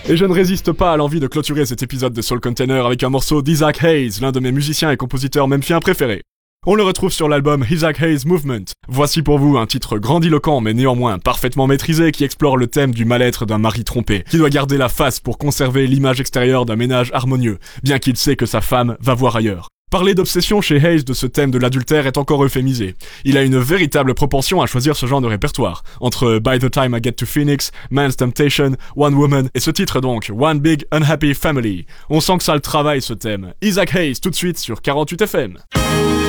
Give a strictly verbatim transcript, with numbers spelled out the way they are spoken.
Et je ne résiste pas à l'envie de clôturer cet épisode de Soul Container avec un morceau d'Isaac Hayes, l'un de mes musiciens et compositeurs memphiens préférés. On le retrouve sur l'album Isaac Hayes Movement. Voici pour vous un titre grandiloquent mais néanmoins parfaitement maîtrisé qui explore le thème du mal-être d'un mari trompé, qui doit garder la face pour conserver l'image extérieure d'un ménage harmonieux, bien qu'il sait que sa femme va voir ailleurs. Parler d'obsession chez Hayes de ce thème de l'adultère est encore euphémisé. Il a une véritable propension à choisir ce genre de répertoire, entre By the Time I Get to Phoenix, Man's Temptation, One Woman, et ce titre donc, One Big Unhappy Family. On sent que ça le travaille ce thème. Isaac Hayes tout de suite sur quarante-huit F M.